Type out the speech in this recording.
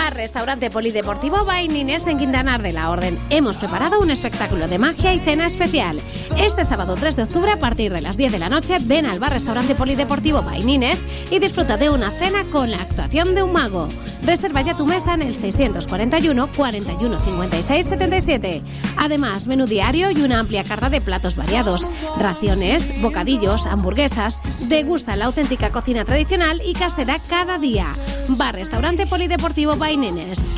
Bar Restaurante Polideportivo Bainines en Quintanar de la Orden. Hemos preparado un espectáculo de magia y cena especial. Este sábado 3 de octubre a partir de las 10 de la noche ven al Bar Restaurante Polideportivo Bainines y disfruta de una cena con la actuación de un mago. Reserva ya tu mesa en el 641 41 56 77. Además, menú diario y una amplia carta de platos variados, raciones, bocadillos, hamburguesas. Degusta la auténtica cocina tradicional y casera cada día. Bar Restaurante Polideportivo Bainines.